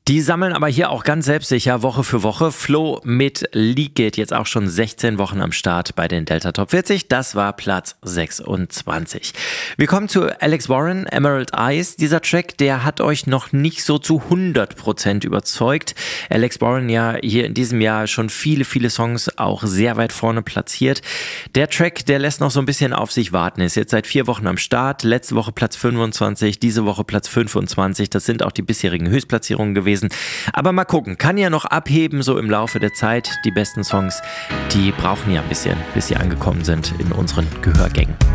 Die sammeln aber hier auch ganz selbstsicher Woche für Woche. Flo mit Leak geht jetzt auch schon 16 Wochen am Start bei den Delta Top 40. Das war Platz 26. Wir kommen zu Alex Warren, Emerald Eyes. Dieser Track, der hat euch noch nicht so zu 100% überzeugt. Alex Warren ja hier in diesem Jahr schon viele Songs auch sehr weit vorne platziert. Der Track, der lässt noch so ein bisschen auf sich warten. Ist jetzt seit 4 Wochen am Start. Letzte Woche Platz 25, diese Woche Platz 25. Das sind auch die bisherigen Höchstplatzierungen gewesen. Aber mal gucken, kann ja noch abheben so im Laufe der Zeit. Die besten Songs, die brauchen ja ein bisschen, bis sie angekommen sind in unseren Gehörgängen.